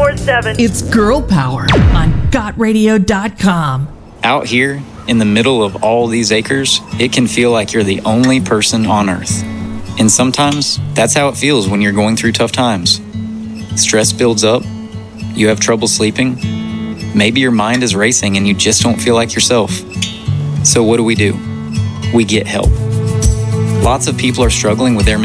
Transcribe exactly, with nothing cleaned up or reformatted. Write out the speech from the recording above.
four seven. It's Girl Power on got radio dot com. Out here, in the middle of all these acres, it can feel like you're the only person on Earth. And sometimes, that's how it feels when you're going through tough times. Stress builds up, you have trouble sleeping, maybe your mind is racing and you just don't feel like yourself. So what do we do? We get help. Lots of people are struggling with their